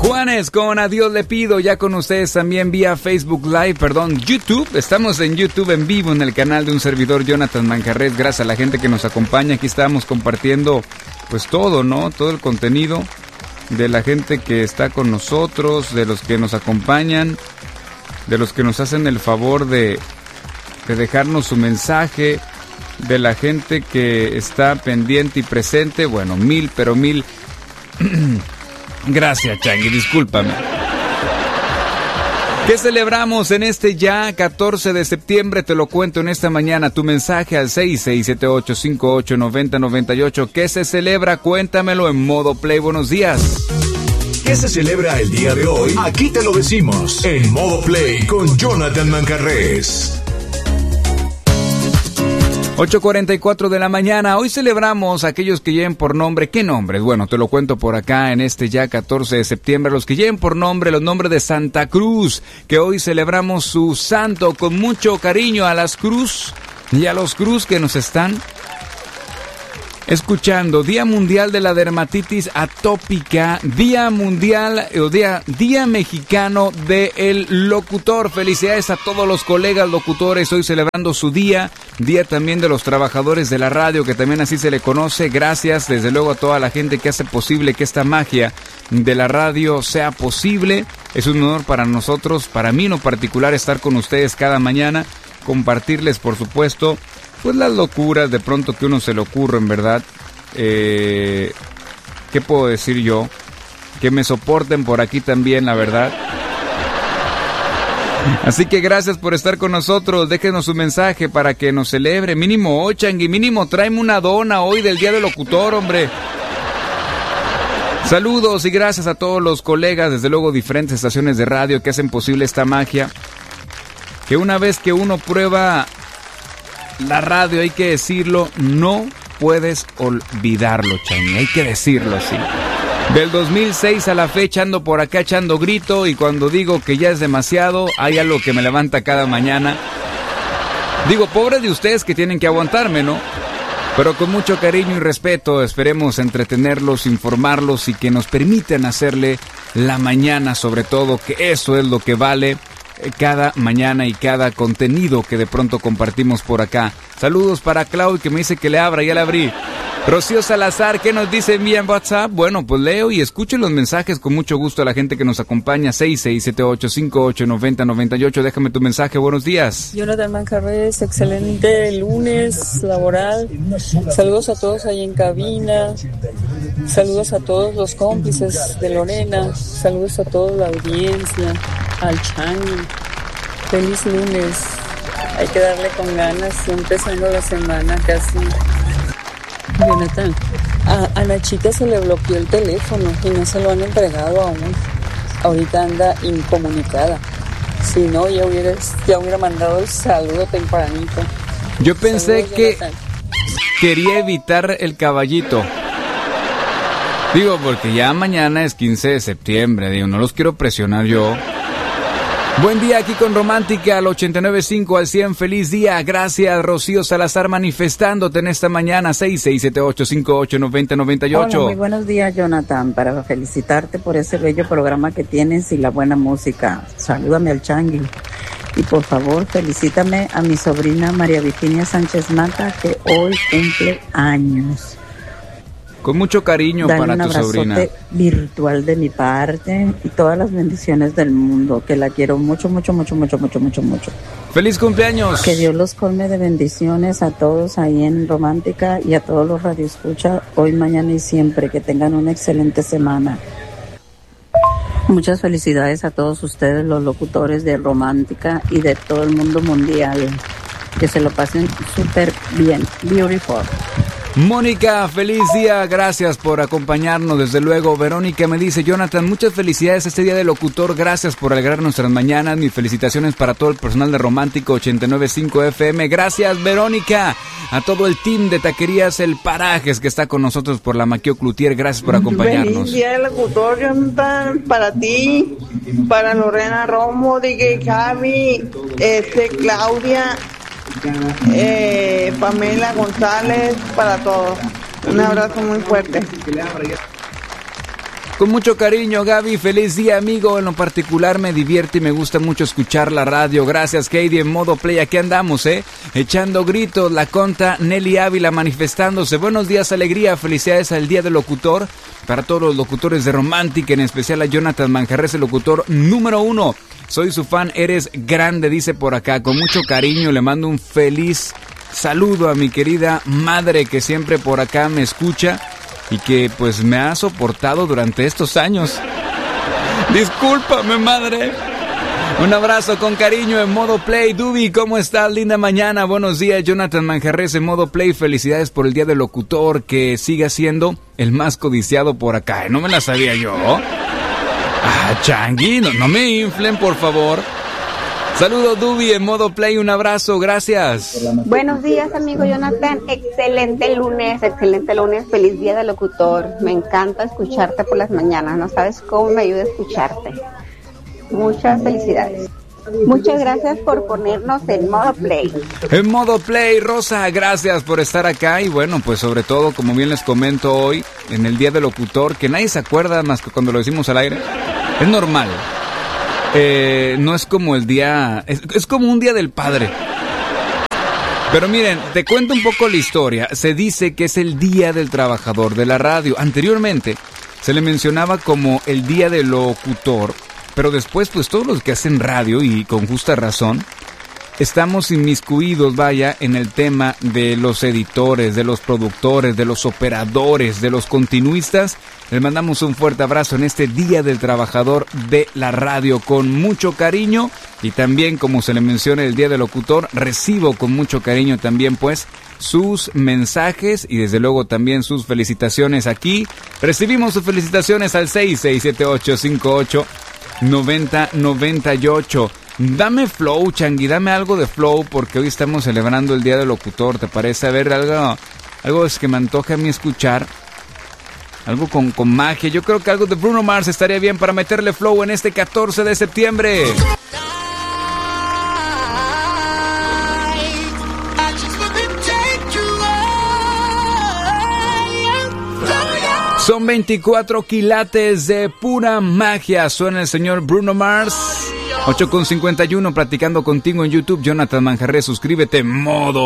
Juanes con A Dios le pido, ya con ustedes también vía Facebook Live, YouTube. Estamos en YouTube en vivo en el canal de un servidor, Jonathan Manjarres. Gracias a la gente que nos acompaña. Aquí estamos compartiendo pues todo, ¿no? Todo el contenido de la gente que está con nosotros, de los que nos acompañan, de los que nos hacen el favor de dejarnos su mensaje, de la gente que está pendiente y presente. Bueno, mil gracias, Changi, discúlpame. ¿Qué celebramos en este ya 14 de septiembre? Te lo cuento en esta mañana. Tu mensaje al 6678589098. ¿Qué se celebra? Cuéntamelo en modo play. Buenos días. ¿Qué se celebra el día de hoy? Aquí te lo decimos en modo play con Jonathan Manjarres. 8:44 de la mañana. Hoy celebramos a aquellos que lleven por nombre. ¿Qué nombres? Bueno, te lo cuento por acá en este ya 14 de septiembre. Los que lleven por nombre los nombres de Santa Cruz, que hoy celebramos su santo con mucho cariño a las Cruz y a los Cruz que nos están escuchando. Día Mundial de la Dermatitis Atópica, Día Mundial o Día Mexicano del Locutor. Felicidades a todos los colegas locutores hoy celebrando su día. Día también de los trabajadores de la radio, que también así se le conoce. Gracias desde luego a toda la gente que hace posible que esta magia de la radio sea posible. Es un honor para nosotros, para mí en lo particular, estar con ustedes cada mañana, compartirles por supuesto pues las locuras de pronto que uno se le ocurre, en verdad. ¿Qué puedo decir yo? Que me soporten por aquí también, la verdad. Así que gracias por estar con nosotros. Déjenos su mensaje para que nos celebre. Mínimo, Changui, mínimo, tráeme una dona hoy del Día del Locutor, hombre. Saludos y gracias a todos los colegas, desde luego diferentes estaciones de radio que hacen posible esta magia. Que una vez que uno prueba la radio, hay que decirlo, no puedes olvidarlo, Changui, hay que decirlo así. Del 2006 a la fecha ando por acá echando grito, y cuando digo que ya es demasiado, hay algo que me levanta cada mañana. Digo, pobre de ustedes que tienen que aguantarme, ¿no? Pero con mucho cariño y respeto esperemos entretenerlos, informarlos y que nos permitan hacerle la mañana, sobre todo, que eso es lo que vale cada mañana y cada contenido que de pronto compartimos por acá. Saludos para Clau, que me dice que le abra, ya le abrí. Rocío Salazar, ¿qué nos dice vía en WhatsApp? Bueno, pues leo y escucho los mensajes con mucho gusto a la gente que nos acompaña. 6678589098. Déjame tu mensaje, buenos días. Jonathan Manjarres, excelente lunes laboral. Saludos a todos ahí en cabina. Saludos a todos los cómplices de Lorena. Saludos a toda la audiencia. Al Changi. Feliz lunes. Hay que darle con ganas, empezando la semana casi. Jonathan, a Nachita se le bloqueó el teléfono y no se lo han entregado aún. Ahorita anda incomunicada. Si no, ya hubiera mandado el saludo tempranito. Yo pensé Saludos, que Jonathan. quería evitar el caballito. Digo, porque ya mañana es 15 de septiembre, digo, no los quiero presionar yo. Buen día aquí con Romántica al 89.5 al 100. Feliz día. Gracias, Rocío Salazar, manifestándote en esta mañana. 6678589098. Hola, muy buenos días, Jonathan, para felicitarte por ese bello programa que tienes y la buena música. Salúdame al Changi. Y por favor, felicítame a mi sobrina María Virginia Sánchez Mata, que hoy cumple años. Con mucho cariño. Dale para un tu sobrina. Virtual de mi parte y todas las bendiciones del mundo, que la quiero mucho, mucho, mucho, mucho, mucho, mucho, mucho. ¡Feliz cumpleaños! Que Dios los colme de bendiciones a todos ahí en Romántica y a todos los radioescuchas hoy, mañana y siempre. Que tengan una excelente semana. Muchas felicidades a todos ustedes, los locutores de Romántica y de todo el mundo mundial. Que se lo pasen súper bien. Beautiful. Mónica, feliz día, gracias por acompañarnos, desde luego. Verónica me dice, Jonathan, muchas felicidades este día de locutor, gracias por alegrar nuestras mañanas, mis felicitaciones para todo el personal de Romántico 89.5 FM, gracias Verónica, a todo el team de Taquerías El Parajes que está con nosotros por la Maquio Cloutier, gracias por acompañarnos. Feliz día de locutor, Jonathan, para ti, para Lorena Romo, DJ Javi, Claudia, Pamela González, para todos. Un abrazo muy fuerte. Con mucho cariño, Gaby, feliz día, amigo. En lo particular me divierte y me gusta mucho escuchar la radio. Gracias, Katie, en modo play. Aquí andamos, echando gritos. La conta Nelly Ávila manifestándose. Buenos días, alegría, felicidades al Día del Locutor. Para todos los locutores de Romántica, en especial a Jonathan Manjarres, el locutor número 1. Soy su fan, eres grande, dice por acá. Con mucho cariño le mando un feliz saludo a mi querida madre que siempre por acá me escucha y que pues me ha soportado durante estos años. Discúlpame, madre. Un abrazo con cariño en modo play. Dubi, ¿cómo estás? Linda mañana. Buenos días, Jonathan Manjarres en modo play. Felicidades por el Día del Locutor, que siga siendo el más codiciado por acá. No me la sabía yo. Changui, no me inflen, por favor. Saludos, Dubi, en modo play. Un abrazo, gracias. Buenos días, amigo Jonathan. Excelente lunes. Feliz Día del Locutor. Me encanta escucharte por las mañanas. No sabes cómo me ayuda a escucharte. Muchas felicidades. Muchas gracias por ponernos en modo play. En modo play, Rosa, gracias por estar acá. Y bueno, pues sobre todo, como bien les comento hoy, en el Día del Locutor, que nadie se acuerda más que cuando lo decimos al aire. Es normal. No es como el día... Es como un Día del Padre. Pero miren, te cuento un poco la historia. Se dice que es el Día del Trabajador de la Radio. Anteriormente se le mencionaba como el Día del Locutor. Pero después, pues todos los que hacen radio, y con justa razón, estamos inmiscuidos, vaya, en el tema de los editores, de los productores, de los operadores, de los continuistas. Les mandamos un fuerte abrazo en este Día del Trabajador de la Radio con mucho cariño. Y también, como se le menciona, el Día del Locutor, recibo con mucho cariño también, pues, sus mensajes y desde luego también sus felicitaciones aquí. Recibimos sus felicitaciones al 6678589098. Dame flow, Changui, dame algo de flow porque hoy estamos celebrando el Día del Locutor. ¿Te parece? A ver, algo es que me antoja a mí escuchar. Algo con magia. Yo creo que algo de Bruno Mars estaría bien para meterle flow en este 14 de septiembre. Son 24 quilates de pura magia. Suena el señor Bruno Mars. 8:51, platicando contigo en YouTube. Jonathan Manjarres, suscríbete, modo